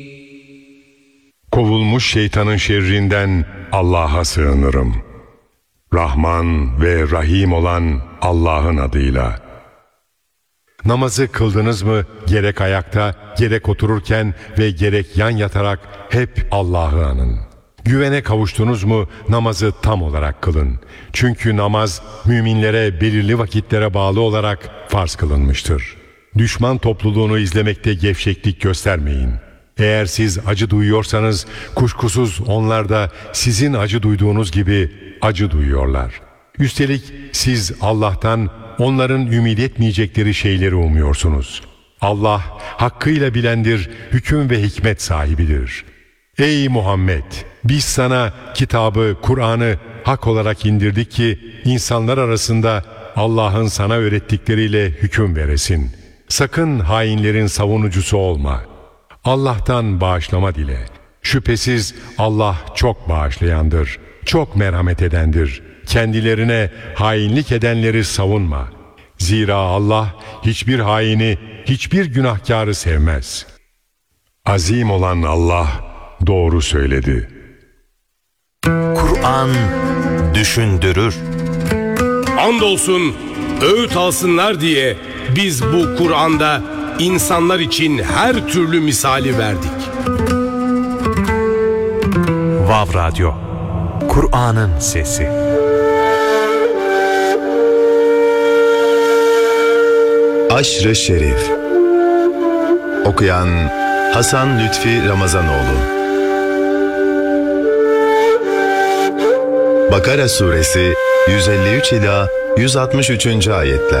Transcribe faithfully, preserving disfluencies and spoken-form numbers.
Kovulmuş şeytanın şerrinden Allah'a sığınırım. Rahman ve Rahim olan Allah'ın adıyla. Namazı kıldınız mı gerek ayakta, gerek otururken ve gerek yan yatarak hep Allah'ı anın. Güvene kavuştunuz mu namazı tam olarak kılın. Çünkü namaz müminlere belirli vakitlere bağlı olarak farz kılınmıştır. Düşman topluluğunu izlemekte gevşeklik göstermeyin. Eğer siz acı duyuyorsanız kuşkusuz onlar da sizin acı duyduğunuz gibi acı duyuyorlar. Üstelik siz Allah'tan onların ümit etmeyecekleri şeyleri umuyorsunuz. Allah hakkıyla bilendir, hüküm ve hikmet sahibidir. Ey Muhammed! Biz sana kitabı, Kur'an'ı hak olarak indirdik ki insanlar arasında Allah'ın sana öğrettikleriyle hüküm veresin. Sakın hainlerin savunucusu olma. Allah'tan bağışlama dile. Şüphesiz Allah çok bağışlayandır, çok merhamet edendir. Kendilerine hainlik edenleri savunma. Zira Allah hiçbir haini, hiçbir günahkarı sevmez. Azim olan Allah doğru söyledi. Kur'an düşündürür. Andolsun öğüt alsınlar diye biz bu Kur'an'da insanlar için her türlü misali verdik. Vav Radyo, Kur'an'ın sesi. Aşr-ı Şerif. Okuyan Hasan Lütfi Ramazanoğlu. Bakara Suresi yüz elli üç ila yüz altmış üçüncü ayetler.